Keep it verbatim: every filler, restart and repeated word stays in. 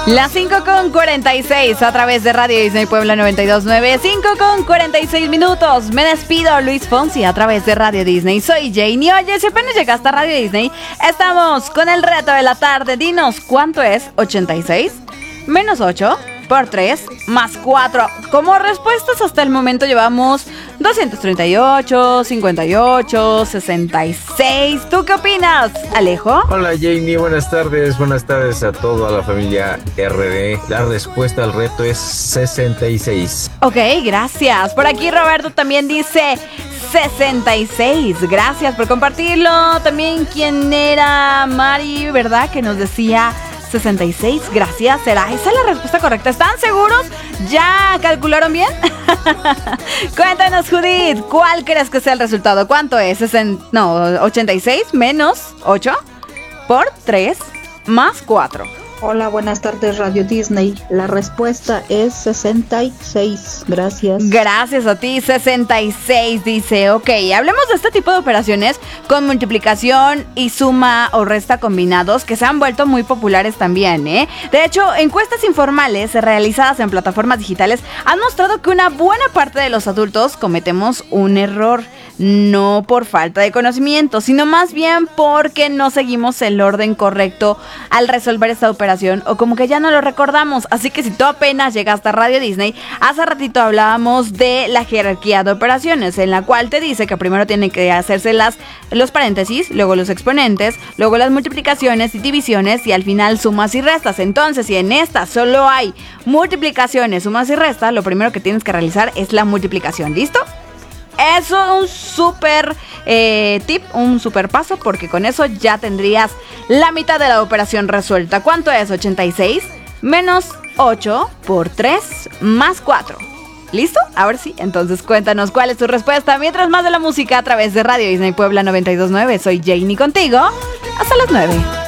Las cinco con cuarenta y seis a través de Radio Disney Puebla noventa y dos punto nueve. cinco con cuarenta y seis minutos. Me despido, Luis Fonsi, a través de Radio Disney. Soy Janie. Oye, si apenas llegaste a Radio Disney, estamos con el reto de la tarde. Dinos, ¿cuánto es ochenta y seis menos ocho por tres más cuatro? Como respuestas hasta el momento llevamos doscientos treinta y ocho, cincuenta y ocho, sesenta y seis. ¿Tú qué opinas, Alejo? Hola Janie, buenas tardes, buenas tardes a toda la familia R D. La respuesta al reto es sesenta y seis. Ok, gracias. Por aquí Roberto también dice sesenta y seis. Gracias por compartirlo. También quien era Mari, ¿verdad? Que nos decía sesenta y seis, gracias. ¿Será esa la respuesta correcta? ¿Están seguros? ¿Ya calcularon bien? Cuéntanos, Judith, ¿cuál crees que sea el resultado? ¿Cuánto es? sesenta, no, ochenta y seis menos ocho por tres más cuatro. Hola, buenas tardes, Radio Disney. La respuesta es sesenta y seis. Gracias. Gracias a ti, sesenta y seis dice. Ok, hablemos de este tipo de operaciones con multiplicación y suma o resta combinados que se han vuelto muy populares también, ¿eh? De hecho, encuestas informales realizadas en plataformas digitales han mostrado que una buena parte de los adultos cometemos un error. No por falta de conocimiento, sino más bien porque no seguimos el orden correcto al resolver esta operación o como que ya no lo recordamos. Así que si tú apenas llegaste a Radio Disney, hace ratito hablábamos de la jerarquía de operaciones, en la cual te dice que primero tienen que hacerse las, los paréntesis, luego los exponentes, luego las multiplicaciones y divisiones y al final sumas y restas. Entonces, si en esta solo hay multiplicaciones, sumas y restas, lo primero que tienes que realizar es la multiplicación. ¿Listo? Eso es un súper eh, tip, un súper paso, porque con eso ya tendrías la mitad de la operación resuelta. ¿Cuánto es ochenta y seis menos ocho por tres más cuatro? ¿Listo? Ahora sí, entonces cuéntanos cuál es tu respuesta. Mientras más de la música a través de Radio Disney Puebla noventa y dos punto nueve. Soy Janie contigo. Hasta las nueve.